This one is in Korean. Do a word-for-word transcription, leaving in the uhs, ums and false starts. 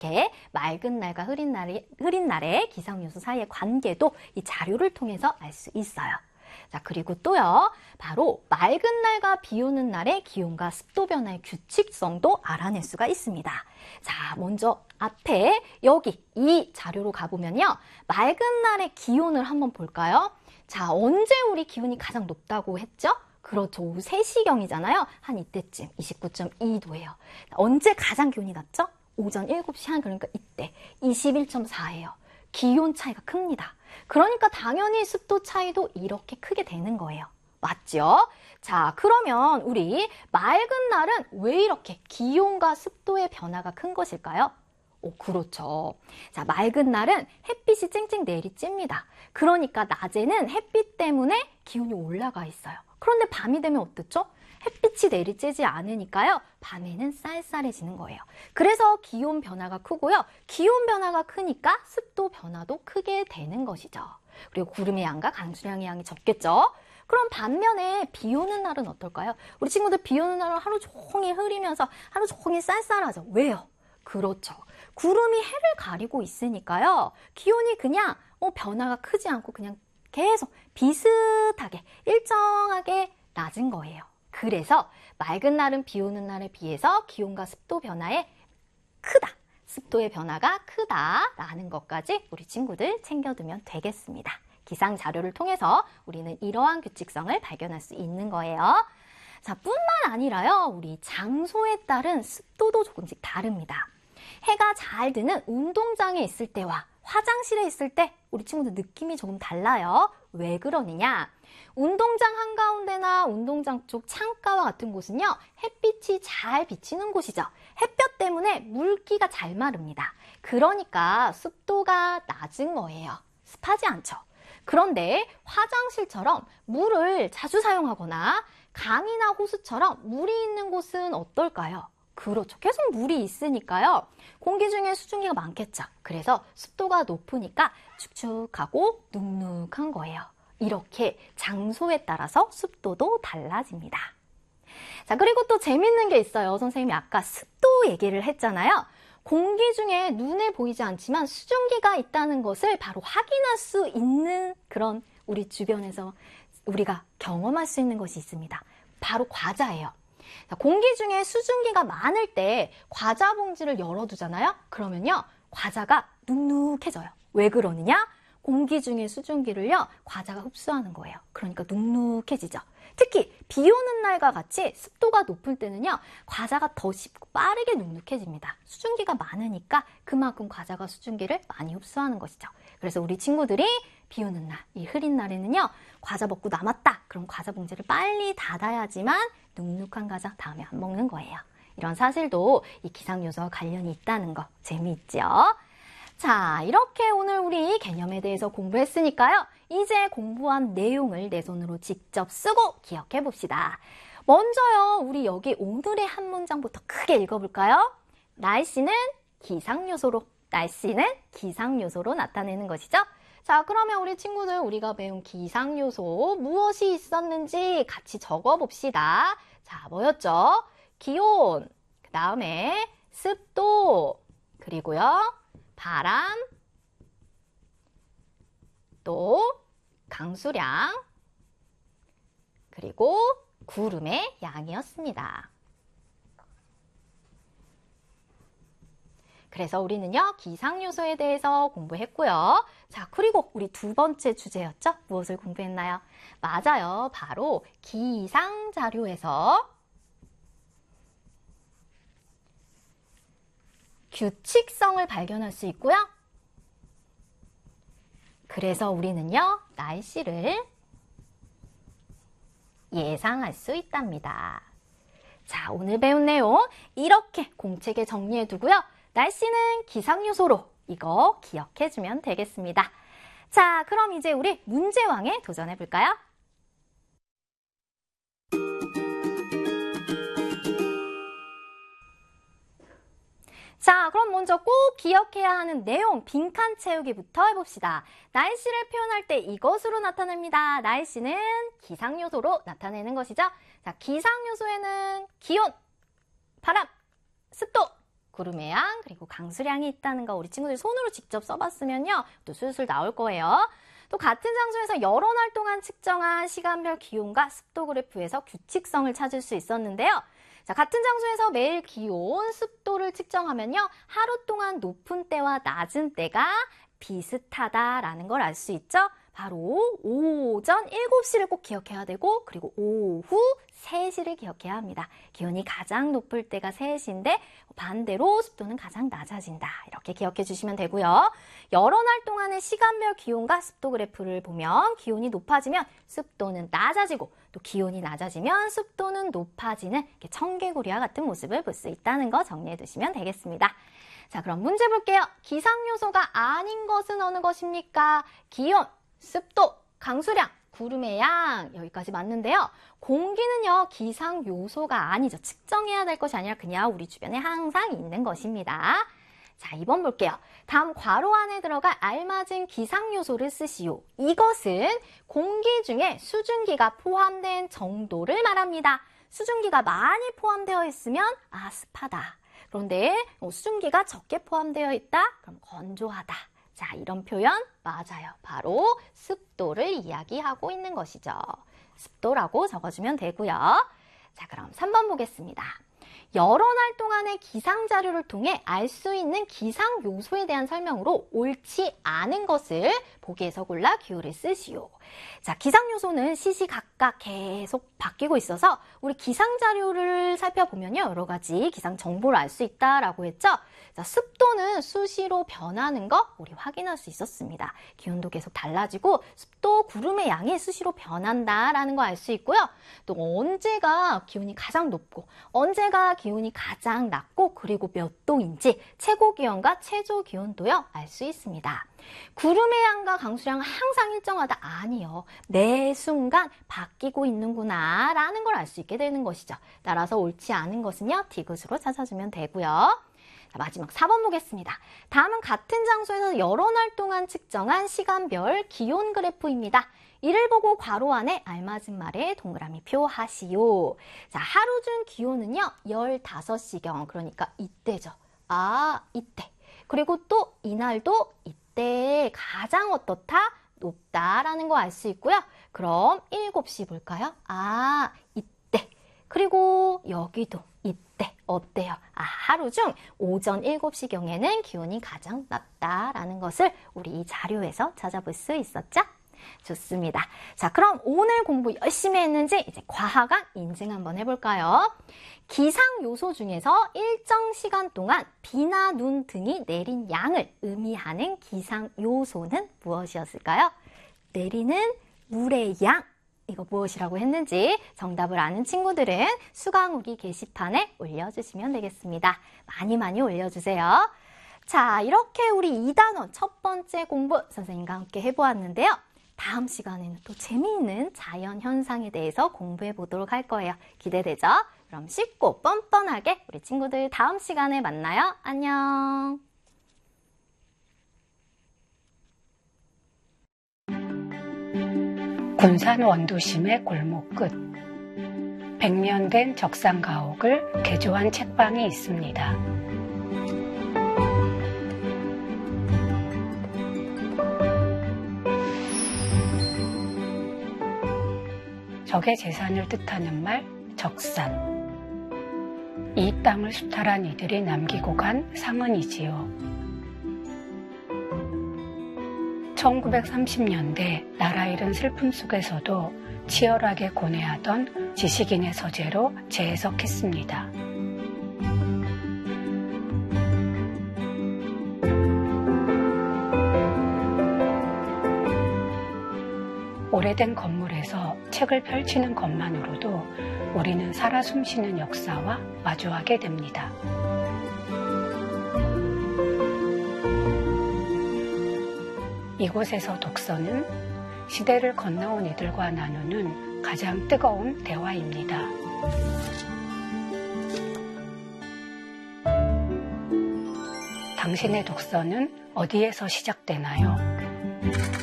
이렇게 맑은 날과 흐린 날의, 흐린 날의 기상요소 사이의 관계도 이 자료를 통해서 알 수 있어요. 자, 그리고 또요, 바로 맑은 날과 비 오는 날의 기온과 습도 변화의 규칙성도 알아낼 수가 있습니다. 자, 먼저 앞에 여기 이 자료로 가보면요, 맑은 날의 기온을 한번 볼까요? 자, 언제 우리 기온이 가장 높다고 했죠? 그렇죠. 오후 세 시경이잖아요. 한 이때쯤 이십구 점 이 도예요. 언제 가장 기온이 낮죠? 오전 일곱 시 한, 그러니까 이때 이십일 점 사예요. 기온 차이가 큽니다. 그러니까 당연히 습도 차이도 이렇게 크게 되는 거예요. 맞죠? 자, 그러면 우리 맑은 날은 왜 이렇게 기온과 습도의 변화가 큰 것일까요? 오, 그렇죠. 자, 맑은 날은 햇빛이 쨍쨍 내리쬐니다. 그러니까 낮에는 햇빛 때문에 기온이 올라가 있어요. 그런데 밤이 되면 어떻죠? 햇빛이 내리쬐지 않으니까요, 밤에는 쌀쌀해지는 거예요. 그래서 기온 변화가 크고요, 기온 변화가 크니까 습도 변화도 크게 되는 것이죠. 그리고 구름의 양과 강수량의 양이 적겠죠. 그럼 반면에 비 오는 날은 어떨까요? 우리 친구들 비 오는 날은 하루 종일 흐리면서 하루 종일 쌀쌀하죠. 왜요? 그렇죠. 구름이 해를 가리고 있으니까요, 기온이 그냥 어, 변화가 크지 않고 그냥 계속 비슷하게 일정하게 낮은 거예요. 그래서 맑은 날은 비 오는 날에 비해서 기온과 습도 변화에 크다, 습도의 변화가 크다라는 것까지 우리 친구들 챙겨두면 되겠습니다. 기상 자료를 통해서 우리는 이러한 규칙성을 발견할 수 있는 거예요. 자, 뿐만 아니라요, 우리 장소에 따른 습도도 조금씩 다릅니다. 해가 잘 드는 운동장에 있을 때와 화장실에 있을 때 우리 친구들 느낌이 조금 달라요. 왜 그러느냐? 운동장 한가운데나 운동장 쪽 창가와 같은 곳은요, 햇빛이 잘 비치는 곳이죠. 햇볕 때문에 물기가 잘 마릅니다. 그러니까 습도가 낮은 거예요. 습하지 않죠. 그런데 화장실처럼 물을 자주 사용하거나 강이나 호수처럼 물이 있는 곳은 어떨까요? 그렇죠. 계속 물이 있으니까요, 공기 중에 수증기가 많겠죠. 그래서 습도가 높으니까 축축하고 눅눅한 거예요. 이렇게 장소에 따라서 습도도 달라집니다. 자, 그리고 또 재밌는 게 있어요. 선생님이 아까 습도 얘기를 했잖아요. 공기 중에 눈에 보이지 않지만 수증기가 있다는 것을 바로 확인할 수 있는 그런 우리 주변에서 우리가 경험할 수 있는 것이 있습니다. 바로 과자예요. 자, 공기 중에 수증기가 많을 때 과자 봉지를 열어두잖아요. 그러면요, 과자가 눅눅해져요. 왜 그러느냐? 공기 중에 수증기를요, 과자가 흡수하는 거예요. 그러니까 눅눅해지죠. 특히 비 오는 날과 같이 습도가 높을 때는요, 과자가 더 쉽고 빠르게 눅눅해집니다. 수증기가 많으니까 그만큼 과자가 수증기를 많이 흡수하는 것이죠. 그래서 우리 친구들이 비 오는 날, 이 흐린 날에는요, 과자 먹고 남았다. 그럼 과자 봉지를 빨리 닫아야지만 눅눅한 과자 다음에 안 먹는 거예요. 이런 사실도 이 기상 요소와 관련이 있다는 거 재미있죠? 자, 이렇게 오늘 우리 개념에 대해서 공부했으니까요, 이제 공부한 내용을 내 손으로 직접 쓰고 기억해 봅시다. 먼저요, 우리 여기 오늘의 한 문장부터 크게 읽어볼까요? 날씨는 기상 요소로, 날씨는 기상 요소로 나타내는 것이죠. 자, 그러면 우리 친구들, 우리가 배운 기상 요소 무엇이 있었는지 같이 적어 봅시다. 자, 뭐였죠? 기온, 그 다음에 습도, 그리고요, 바람, 또 강수량, 그리고 구름의 양이었습니다. 그래서 우리는요, 기상요소에 대해서 공부했고요. 자, 그리고 우리 두 번째 주제였죠? 무엇을 공부했나요? 맞아요. 바로 기상자료에서 규칙성을 발견할 수 있고요. 그래서 우리는요, 날씨를 예상할 수 있답니다. 자, 오늘 배운 내용 이렇게 공책에 정리해 두고요. 날씨는 기상요소로, 이거 기억해주면 되겠습니다. 자, 그럼 이제 우리 문제왕에 도전해 볼까요? 자, 그럼 먼저 꼭 기억해야 하는 내용, 빈칸 채우기부터 해봅시다. 날씨를 표현할 때 이것으로 나타냅니다. 날씨는 기상요소로 나타내는 것이죠. 자, 기상요소에는 기온, 바람, 습도, 구름의 양, 그리고 강수량이 있다는 거 우리 친구들 손으로 직접 써봤으면요. 또 술술 나올 거예요. 또 같은 장소에서 여러 날 동안 측정한 시간별 기온과 습도 그래프에서 규칙성을 찾을 수 있었는데요. 자, 같은 장소에서 매일 기온, 습도를 측정하면요. 하루 동안 높은 때와 낮은 때가 비슷하다라는 걸 알 수 있죠. 바로 오전 일곱 시를 꼭 기억해야 되고, 그리고 오후 세 시를 기억해야 합니다. 기온이 가장 높을 때가 세 시인데 반대로 습도는 가장 낮아진다. 이렇게 기억해 주시면 되고요. 여러 날 동안의 시간별 기온과 습도 그래프를 보면 기온이 높아지면 습도는 낮아지고, 또 기온이 낮아지면 습도는 높아지는 청개구리와 같은 모습을 볼 수 있다는 거 정리해 두시면 되겠습니다. 자, 그럼 문제 볼게요. 기상 요소가 아닌 것은 어느 것입니까? 기온, 습도, 강수량, 구름의 양, 여기까지 맞는데요. 공기는요, 기상 요소가 아니죠. 측정해야 될 것이 아니라 그냥 우리 주변에 항상 있는 것입니다. 자, 이 번 볼게요. 다음 괄호 안에 들어갈 알맞은 기상 요소를 쓰시오. 이것은 공기 중에 수증기가 포함된 정도를 말합니다. 수증기가 많이 포함되어 있으면 아, 습하다. 그런데 수증기가 적게 포함되어 있다? 그럼 건조하다. 자, 이런 표현 맞아요. 바로 습도를 이야기하고 있는 것이죠. 습도라고 적어주면 되고요. 자, 그럼 삼 번 보겠습니다. 여러 날 동안의 기상 자료를 통해 알 수 있는 기상 요소에 대한 설명으로 옳지 않은 것을 보기에서 골라 기호를 쓰시오. 자, 기상 요소는 시시각각 계속 바뀌고 있어서 우리 기상 자료를 살펴보면요, 여러 가지 기상 정보를 알 수 있다라고 했죠. 자, 습도는 수시로 변하는 거 우리 확인할 수 있었습니다. 기온도 계속 달라지고 습도, 구름의 양이 수시로 변한다라는 거 알 수 있고요. 또 언제가 기온이 가장 높고 언제가 기온이 가장 낮고 그리고 몇 도인지 최고 기온과 최저 기온도요 알 수 있습니다. 구름의 양과 강수량은 항상 일정하다? 아니요. 매 순간 바뀌고 있는구나 라는 걸 알 수 있게 되는 것이죠. 따라서 옳지 않은 것은요 디귿으로 찾아주면 되고요. 자, 마지막 사 번 보겠습니다. 다음은 같은 장소에서 여러 날 동안 측정한 시간별 기온 그래프입니다. 이를 보고 괄호 안에 알맞은 말에 동그라미 표하시오. 자, 하루 중 기온은요 열다섯 시경, 그러니까 이때죠. 아, 이때. 그리고 또 이날도 이때 가장 어떻다? 높다라는 거 알 수 있고요. 그럼 일곱 시 볼까요? 아, 이때. 그리고 여기도 이때. 어때요? 아, 하루 중 오전 일곱 시경에는 기온이 가장 낮다라는 것을 우리 이 자료에서 찾아볼 수 있었죠? 좋습니다. 자, 그럼 오늘 공부 열심히 했는지 이제 과학학 인증 한번 해볼까요? 기상 요소 중에서 일정 시간 동안 비나 눈 등이 내린 양을 의미하는 기상 요소는 무엇이었을까요? 내리는 물의 양. 이거 무엇이라고 했는지 정답을 아는 친구들은 수강후기 게시판에 올려주시면 되겠습니다. 많이 많이 올려주세요. 자, 이렇게 우리 이 단원 첫 번째 공부 선생님과 함께 해보았는데요. 다음 시간에는 또 재미있는 자연 현상에 대해서 공부해 보도록 할 거예요. 기대되죠? 그럼 쉽고 뻔뻔하게 우리 친구들 다음 시간에 만나요. 안녕. 군산 원도심의 골목 끝, 백년된 적상 가옥을 개조한 책방이 있습니다. 적의 재산을 뜻하는 말 적산. 이 땅을 수탈한 이들이 남기고 간 상흔이지요. 천구백삼십 년대 나라 잃은 슬픔 속에서도 치열하게 고뇌하던 지식인의 서재로 재해석했습니다. 오래된 건물에서 책을 펼치는 것만으로도 우리는 살아 숨쉬는 역사와 마주하게 됩니다. 이곳에서 독서는 시대를 건너온 이들과 나누는 가장 뜨거운 대화입니다. 당신의 독서는 어디에서 시작되나요?